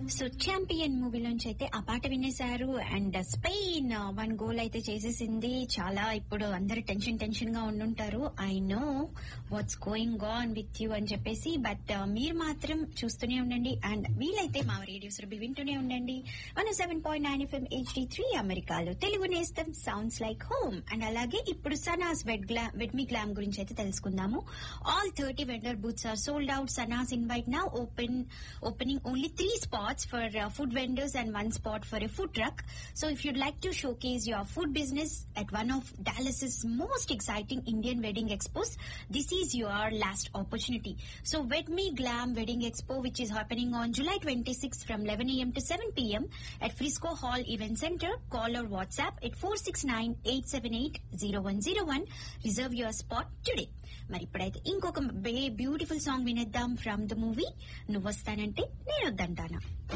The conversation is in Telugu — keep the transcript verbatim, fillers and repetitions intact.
సో ఛాంపియన్ మూవీలోంచి అయితే ఆ పాట వినేశారు. అండ్ స్పెయిన్ వన్ గోల్ అయితే చేసేసింది. చాలా ఇప్పుడు అందరు టెన్షన్ టెన్షన్ గా ఉండుంటారు. I know what's going on with you అని చెప్పేసి, బట్ మీరు మాత్రం చూస్తూనే ఉండండి. అండ్ వీలైతే మా రేడియోస్ వింటూనే ఉండండి. One seven point nine FM HD three అమెరికాలో తెలుగు నేస్తం సౌండ్స్ లైక్ హోమ్. అండ్ అలాగే ఇప్పుడు సనాస్ వెడ్ గ్లామ్ వెడ్ మీ గ్లామ్ గురించి అయితే తెలుసుకుందాము. All thirty vendor booths are sold out. Sanas invite now open opening only three spots for uh, food vendors and one spot for a food truck. So if you'd like to showcase your food business at one of Dallas's most exciting Indian wedding expos, this is your last opportunity. So Wed Me Glam Wedding Expo, which is happening on July twenty-sixth from eleven a.m. to seven p.m. at Frisco Hall Event Center. Call or WhatsApp at four six nine, eight seven eight, zero one zero one. Reserve your spot today. మరి ఇప్పుడైతే ఇంకొక బ్యూటిఫుల్ సాంగ్ వినేద్దాం ఫ్రమ్ ద మూవీ నువ్వు వస్తానంటే నేను వద్దంటానా.